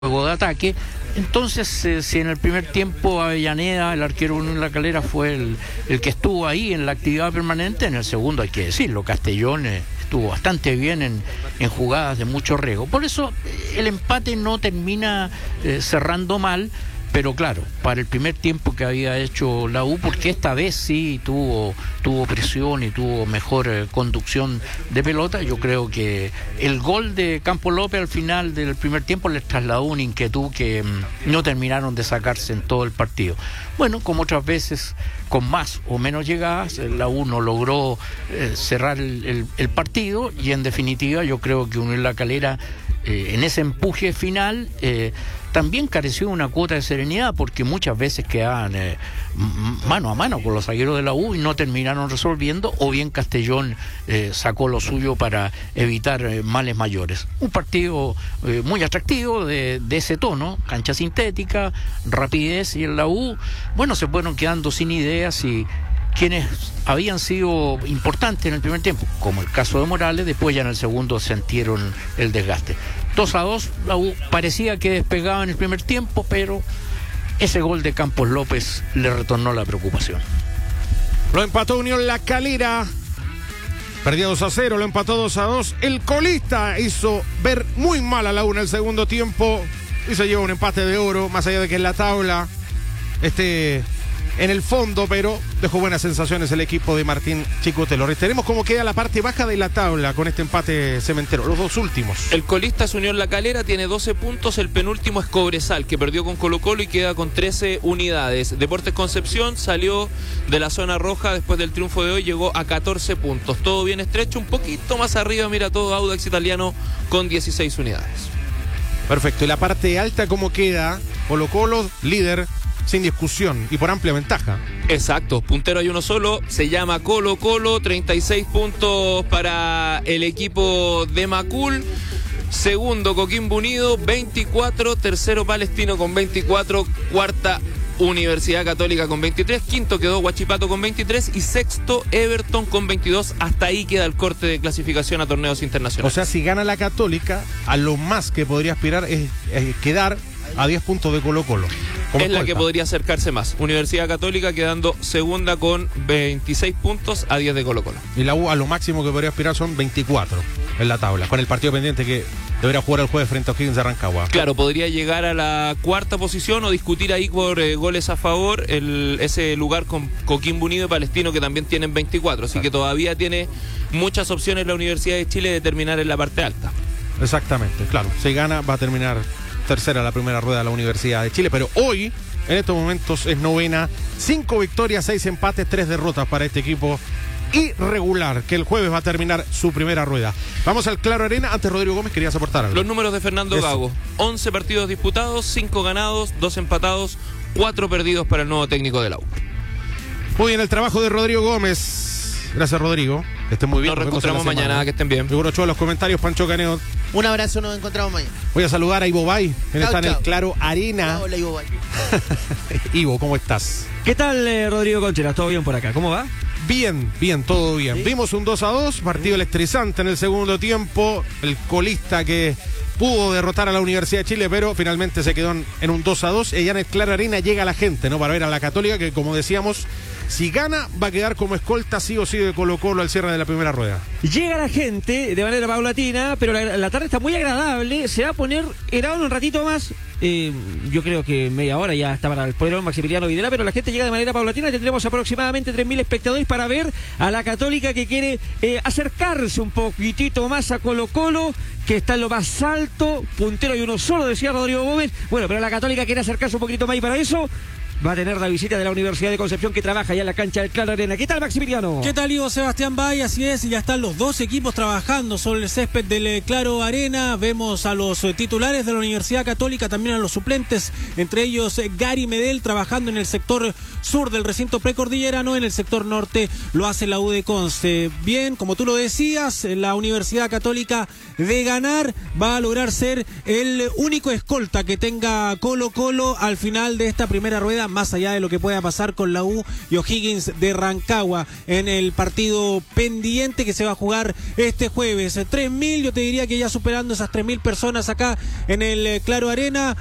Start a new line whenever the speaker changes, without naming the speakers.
juego de ataque. Entonces, si en el primer tiempo Avellaneda, el arquero Unión La Calera, fue el que estuvo ahí en la actividad permanente, en el segundo hay que decirlo, Castellón estuvo bastante bien en jugadas de mucho riesgo. Por eso el empate no termina cerrando mal, pero claro, para el primer tiempo que había hecho la U, porque esta vez sí tuvo presión y tuvo mejor conducción de pelota, yo creo que el gol de Campos López al final del primer tiempo les trasladó una inquietud que no terminaron de sacarse en todo el partido. Bueno, como otras veces, con más o menos llegadas, la U no logró cerrar el partido, y en definitiva yo creo que Unión La Calera en ese empuje final también careció de una cuota de serenidad, porque muchas veces quedaban mano a mano con los zagueros de la U y no terminaron resolviendo, o bien Castellón sacó lo suyo para evitar males mayores. Un partido muy atractivo de ese tono, cancha sintética, rapidez, y en la U, bueno, se fueron quedando sin ideas, y quienes habían sido importantes en el primer tiempo, como el caso de Morales, después ya en el segundo sintieron el desgaste. 2-2, la U parecía que despegaba en el primer tiempo, pero ese gol de Campos López le retornó la preocupación.
Lo empató Unión La Calera, perdía 2-0, lo empató 2-2. El colista hizo ver muy mal a la U en el segundo tiempo y se lleva un empate de oro, más allá de que en la tabla en el fondo, pero dejó buenas sensaciones el equipo de Martín Chicotelo. Reiteremos cómo queda la parte baja de la tabla con este empate cementero, los dos últimos.
El colista es Unión La Calera, tiene 12 puntos, el penúltimo es Cobresal, que perdió con Colo-Colo y queda con 13 unidades. Deportes Concepción salió de la zona roja después del triunfo de hoy, llegó a 14 puntos. Todo bien estrecho, un poquito más arriba, mira todo Audax Italiano con 16 unidades.
Perfecto, y la parte alta, ¿cómo queda? Colo-Colo, líder, sin discusión y por amplia ventaja.
Exacto, puntero hay uno solo, se llama Colo-Colo, 36 puntos para el equipo de Macul. Segundo, Coquimbo Unido, 24. Tercero, Palestino con 24. Cuarta, Universidad Católica con 23. Quinto quedó Huachipato con 23. Y sexto, Everton con 22. Hasta ahí queda el corte de clasificación a torneos internacionales.
O sea, si gana la Católica, a lo más que podría aspirar es quedar a 10 puntos de Colo-Colo.
Es la que podría acercarse más. Universidad Católica quedando segunda con 26 puntos a 10 de Colo-Colo.
Y la U a lo máximo que podría aspirar son 24 en la tabla, con el partido pendiente que deberá jugar el jueves frente a O'Higgins de Rancagua.
Claro, podría llegar a la cuarta posición o discutir ahí por goles a favor ese lugar con Coquimbo Unido y Palestino, que también tienen 24. Así que todavía tiene muchas opciones la Universidad de Chile de terminar en la parte alta.
Exactamente, claro. Si gana va a terminar tercera la primera rueda de la Universidad de Chile, pero hoy, en estos momentos, es novena. 5 victorias, 6 empates, 3 derrotas para este equipo irregular, que el jueves va a terminar su primera rueda. Vamos al Claro Arena. Antes, Rodrigo Gómez, querías aportar algo.
Los números de Fernando Gago: 11 partidos disputados, 5 ganados, 2 empatados, 4 perdidos para el nuevo técnico de la U.
Muy bien el trabajo de Rodrigo Gómez. Gracias, Rodrigo. Que estén muy bien.
Nos reencontramos mañana, que estén bien.
Seguro Ochoa, los comentarios, Pancho Caneo.
Un abrazo, nos encontramos mañana.
Voy a saludar a Ivo Bay, él está en el Claro Arena.
Hola, Ivo Bay.
Ivo, ¿cómo estás?
¿Qué tal, Rodrigo Concheras? ¿Todo bien por acá? ¿Cómo va?
Bien, todo bien. ¿Sí? Vimos un 2-2, partido electrizante en el segundo tiempo. El colista que pudo derrotar a la Universidad de Chile, pero finalmente se quedó en un 2-2. Y ya en el Claro Arena llega la gente, ¿no? Para ver a la Católica, que como decíamos, si gana, va a quedar como escolta sí o sí de Colo-Colo al cierre de la primera rueda.
Llega la gente de manera paulatina, pero la tarde está muy agradable. Se va a poner helado en un ratito más. Yo creo que media hora ya está para el poder Maximiliano Videla, pero la gente llega de manera paulatina. Tendremos aproximadamente 3.000 espectadores para ver a la Católica, que quiere acercarse un poquitito más a Colo-Colo, que está en lo más alto, puntero y uno solo, decía Rodrigo Gómez. Bueno, pero la Católica quiere acercarse un poquito más, y para eso va a tener la visita de la Universidad de Concepción, que trabaja ya en la cancha del Claro Arena. ¿Qué tal, Maximiliano?
¿Qué tal, Ivo? Sebastián Bay? Así es, ya están los dos equipos trabajando sobre el césped del Claro Arena. Vemos a los titulares de la Universidad Católica, también a los suplentes, entre ellos Gary Medel, trabajando en el sector sur del recinto precordillerano. En el sector norte lo hace la U de Conce. Bien, como tú lo decías, la Universidad Católica, de ganar, va a lograr ser el único escolta que tenga Colo-Colo al final de esta primera rueda, más allá de lo que pueda pasar con la U y O'Higgins de Rancagua en el partido pendiente que se va a jugar este jueves. 3.000, yo te diría que ya superando esas 3.000 personas acá en el Claro Arena.